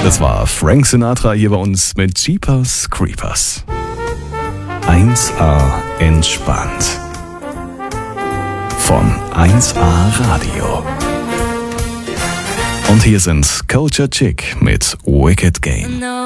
Das war Frank Sinatra hier bei uns mit Jeepers Creepers. 1A entspannt. Von 1A Radio. Und hier sind Culture Chick mit Wicked Game.